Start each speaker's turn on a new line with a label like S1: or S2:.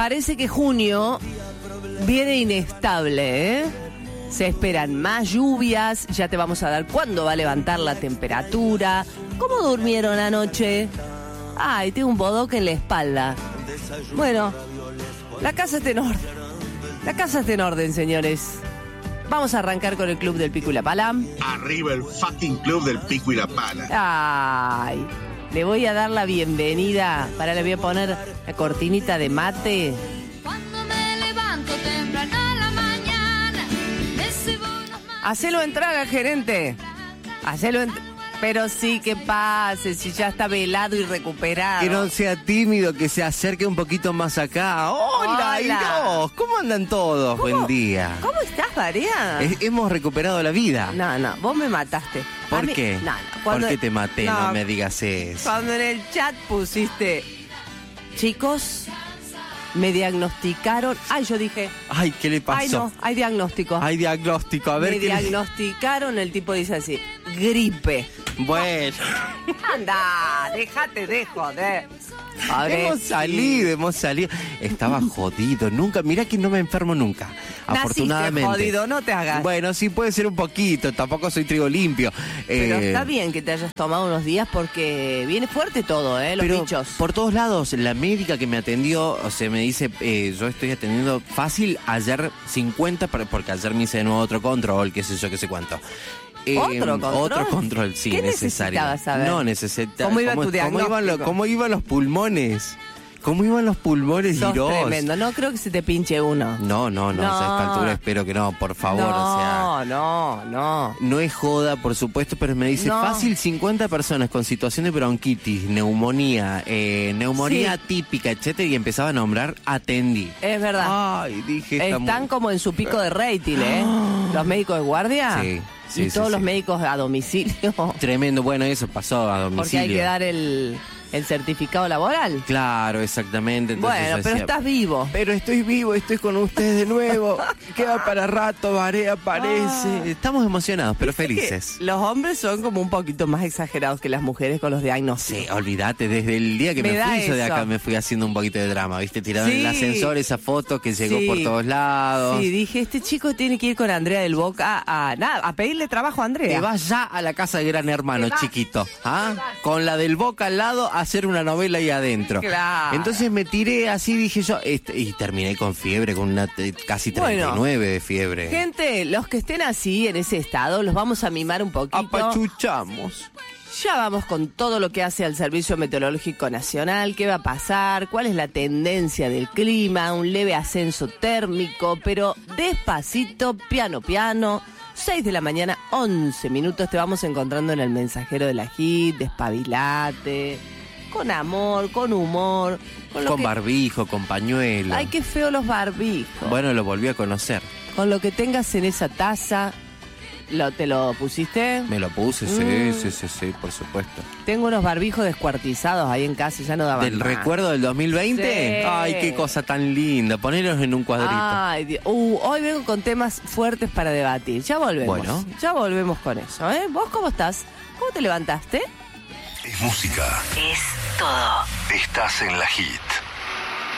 S1: Parece que junio viene inestable, ¿eh? Se esperan más lluvias, ya te vamos a dar cuándo va a levantar la temperatura. ¿Cómo durmieron anoche? Ay, tengo un bodoque en la espalda. Bueno, la casa está en orden. La casa está en orden, señores. Vamos a arrancar con el Club del Pico y la Pala.
S2: Arriba el fucking Club del Pico y la Pala.
S1: Ay, le voy a dar la bienvenida. Le voy a poner la cortinita de mate. Hacelo entrar, gerente. Pero sí, que pase, si ya está velado y recuperado.
S3: Que no sea tímido, que se acerque un poquito más acá. ¡Hola! Dios! ¿Cómo andan todos? Buen día.
S1: ¿Cómo estás, Varea?
S3: Hemos recuperado la vida.
S1: No, vos me mataste.
S3: ¿Por qué? ¿Por qué te maté? No me digas eso.
S1: Cuando en el chat pusiste, chicos, me diagnosticaron. Ay, yo dije,
S3: ay, ¿qué le pasó?
S1: Ay, no, hay diagnóstico.
S3: Hay diagnóstico, a ver.
S1: Me diagnosticaron, el tipo dice así, gripe.
S3: Bueno.
S1: Anda, déjate de joder.
S3: Hemos salido. Estaba jodido. Mirá que no me enfermo nunca. Afortunadamente.
S1: Naciste jodido, no te hagas.
S3: Bueno, sí puede ser un poquito. Tampoco soy trigo limpio.
S1: Pero está bien que te hayas tomado unos días porque viene fuerte todo, los bichos.
S3: Por todos lados, la médica que me atendió, me dice, yo estoy atendiendo fácil ayer 50, porque ayer me hice de nuevo otro control, qué sé yo, qué sé cuánto.
S1: ¿Otro control?
S3: Sí,
S1: ¿Qué
S3: necesario.
S1: Saber?
S3: No necesitaba.
S1: ¿Cómo iba tu diagnóstico?
S3: ¿Cómo iban los pulmones? ¿Cómo iban los pulmones,
S1: Sos
S3: Girós?
S1: Tremendo, no creo que se te pinche uno.
S3: No, a esta altura espero que no, por favor.
S1: No.
S3: No es joda, por supuesto, pero me dice, fácil 50 personas con situación de bronquitis, neumonía típica, etcétera, y empezaba a nombrar, atendí.
S1: Es verdad.
S3: Ay, dije...
S1: Están como en su pico de rating, los médicos de guardia.
S3: Sí.
S1: Y todos los médicos a domicilio.
S3: Tremendo, bueno, eso pasó a domicilio.
S1: Porque hay que dar el certificado laboral.
S3: Claro, exactamente. Entonces
S1: bueno, pero estás vivo.
S3: Pero estoy vivo, estoy con ustedes de nuevo. Queda para rato, Varea aparece. Estamos emocionados, pero felices.
S1: Los hombres son como un poquito más exagerados que las mujeres con los diagnósticos.
S3: Sí, olvídate, desde el día que me fui yo de acá me fui haciendo un poquito de drama, ¿viste? Tirado en el ascensor esa foto que llegó por todos lados.
S1: Sí, dije, este chico tiene que ir con Andrea del Boca a pedirle trabajo a Andrea.
S3: Te vas ya a la casa de Gran Hermano, chiquito. Con la del Boca al lado, hacer una novela ahí adentro.
S1: Claro.
S3: Entonces me tiré así, dije yo, y terminé con fiebre, con una casi 39 de fiebre.
S1: Gente, los que estén así, en ese estado, los vamos a mimar un poquito.
S3: Apachuchamos.
S1: Ya vamos con todo lo que hace al Servicio Meteorológico Nacional, qué va a pasar, cuál es la tendencia del clima, un leve ascenso térmico, pero despacito, piano, 6 de la mañana, 11 minutos, te vamos encontrando en el mensajero de la HIT, despabilate, con amor, con humor.
S3: Con barbijo, con pañuelo.
S1: Ay, qué feo los barbijos.
S3: Bueno, lo volví a conocer.
S1: Con lo que tengas en esa taza, ¿te lo pusiste?
S3: Me lo puse, sí, por supuesto.
S1: Tengo unos barbijos descuartizados ahí en casa, ya no daban
S3: ¿Del
S1: más.
S3: recuerdo del 2020?
S1: Sí.
S3: Ay, qué cosa tan linda. Ponerlos en un cuadrito.
S1: Ay, Dios. Hoy vengo con temas fuertes para debatir. Ya volvemos.
S3: Bueno.
S1: Ya volvemos con eso, ¿eh? ¿Vos cómo estás? ¿Cómo te levantaste?
S2: Es música.
S4: Es todo.
S2: Estás en la HIT.